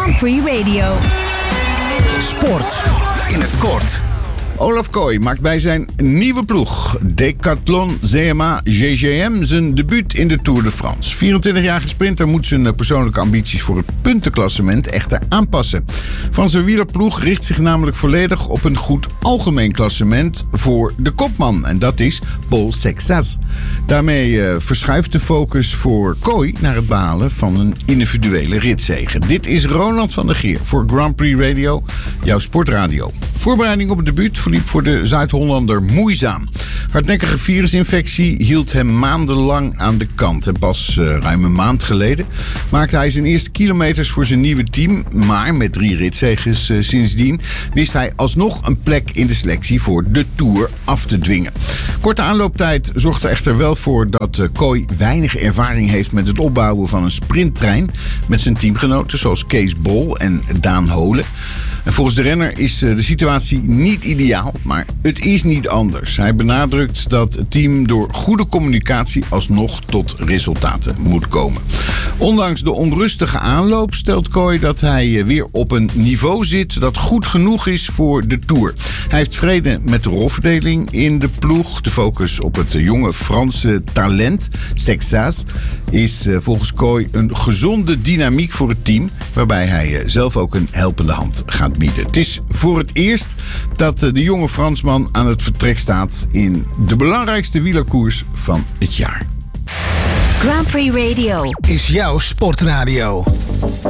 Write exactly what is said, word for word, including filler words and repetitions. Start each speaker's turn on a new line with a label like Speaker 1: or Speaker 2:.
Speaker 1: Grand Prix Radio.
Speaker 2: Sport in het kort.
Speaker 3: Olaf Kooi maakt bij zijn nieuwe ploeg Decathlon C M A G G M zijn debuut in de Tour de France. vierentwintigjarige sprinter moet zijn persoonlijke ambities voor het puntenklassement echter aanpassen. Van zijn wielerploeg richt zich namelijk volledig op een goed algemeen klassement voor de kopman. En dat is Paul Sexas. Daarmee uh, verschuift de focus voor Kooi naar het behalen van een individuele ritzege. Dit is Ronald van der Geer voor Grand Prix Radio, jouw sportradio. Voorbereiding op het debuut verliep voor de Zuid-Hollander moeizaam. Hardnekkige virusinfectie hield hem maandenlang aan de kant. En pas uh, ruim een maand geleden maakte hij zijn eerste kilometers voor zijn nieuwe team. Maar met drie ritzeges uh, sindsdien wist hij alsnog een plek in de selectie voor de Tour af te dwingen. Korte aanlooptijd zorgt er echter wel voor dat uh, Kooi weinig ervaring heeft met het opbouwen van een sprinttrein met zijn teamgenoten zoals Kees Bol en Daan Holen. En volgens de renner is de situatie niet ideaal, maar het is niet anders. Hij benadrukt dat het team door goede communicatie alsnog tot resultaten moet komen. Ondanks de onrustige aanloop stelt Kooi dat hij weer op een niveau zit dat goed genoeg is voor de Tour. Hij heeft vrede met de rolverdeling in de ploeg. De focus op het jonge Franse talent, Sexas, is volgens Kooi een gezonde dynamiek voor het team, waarbij hij zelf ook een helpende hand gaat bieden. Het is voor het eerst dat de jonge Fransman aan het vertrek staat in de belangrijkste wielerkoers van het jaar.
Speaker 1: Grand Prix Radio
Speaker 2: is jouw sportradio.